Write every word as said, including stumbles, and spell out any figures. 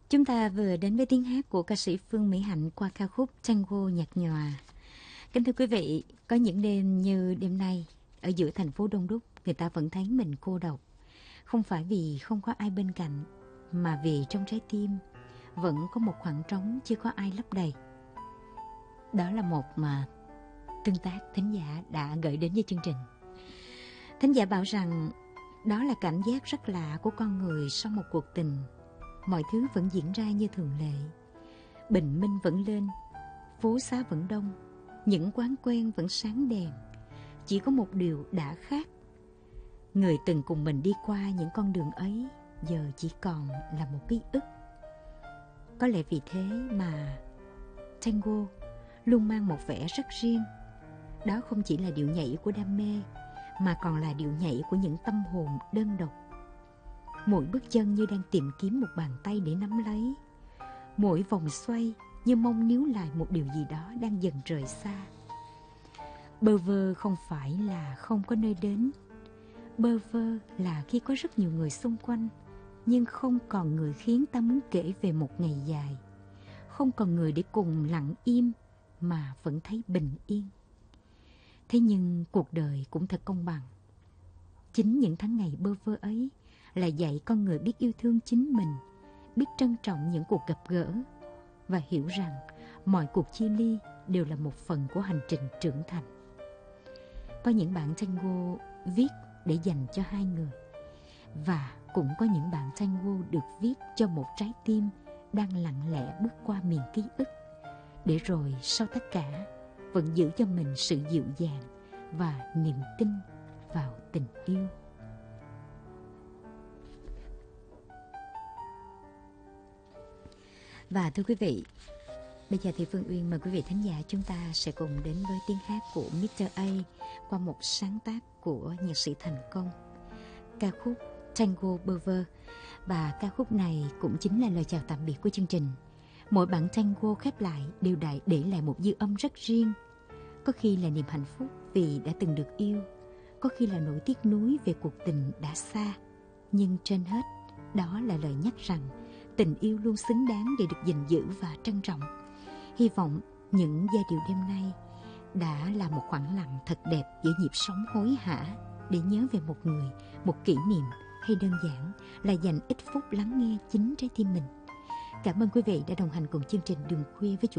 Chúng ta vừa đến với tiếng hát của ca sĩ Phương Mỹ Hạnh qua ca khúc Tango nhạt nhòa. Kính thưa quý vị, có những đêm như đêm nay, ở giữa thành phố đông đúc, người ta vẫn thấy mình cô độc. Không phải vì không có ai bên cạnh, mà vì trong trái tim vẫn có một khoảng trống chưa có ai lấp đầy. Đó là một mà tương tác thính giả đã gửi đến với chương trình. Thính giả bảo rằng đó là cảm giác rất lạ của con người sau một cuộc tình. Mọi thứ vẫn diễn ra như thường lệ, bình minh vẫn lên, phố xá vẫn đông, những quán quen vẫn sáng đèn. Chỉ có một điều đã khác, người từng cùng mình đi qua những con đường ấy giờ chỉ còn là một ký ức. Có lẽ vì thế mà tango luôn mang một vẻ rất riêng. Đó không chỉ là điệu nhảy của đam mê, mà còn là điệu nhảy của những tâm hồn đơn độc. Mỗi bước chân như đang tìm kiếm một bàn tay để nắm lấy, mỗi vòng xoay như mong níu lại một điều gì đó đang dần rời xa. Bơ vơ không phải là không có nơi đến, bơ vơ là khi có rất nhiều người xung quanh, nhưng không còn người khiến ta muốn kể về một ngày dài, không còn người để cùng lặng im mà vẫn thấy bình yên. Thế nhưng cuộc đời cũng thật công bằng. Chính những tháng ngày bơ vơ ấy là dạy con người biết yêu thương chính mình, biết trân trọng những cuộc gặp gỡ và hiểu rằng mọi cuộc chia ly đều là một phần của hành trình trưởng thành. Có những bản tango viết để dành cho hai người, và cũng có những bản tango được viết cho một trái tim đang lặng lẽ bước qua miền ký ức, để rồi sau tất cả vẫn giữ cho mình sự dịu dàng và niềm tin vào tình yêu. Và thưa quý vị, bây giờ thì Phương Uyên mời quý vị thính giả chúng ta sẽ cùng đến với tiếng hát của mít tơ A qua một sáng tác của nhạc sĩ Thành Công, ca khúc Tango Bơ Vơ. Và ca khúc này cũng chính là lời chào tạm biệt của chương trình. Mỗi bản tango khép lại đều đại để lại một dư âm rất riêng. Có khi là niềm hạnh phúc vì đã từng được yêu, có khi là nỗi tiếc nuối về cuộc tình đã xa. Nhưng trên hết, đó là lời nhắc rằng tình yêu luôn xứng đáng để được gìn giữ và trân trọng. Hy vọng những giai điệu đêm nay đã là một khoảng lặng thật đẹp giữa nhịp sống hối hả, để nhớ về một người, một kỷ niệm, hay đơn giản là dành ít phút lắng nghe chính trái tim mình. Cảm ơn quý vị đã đồng hành cùng chương trình Đường Khuya với chủ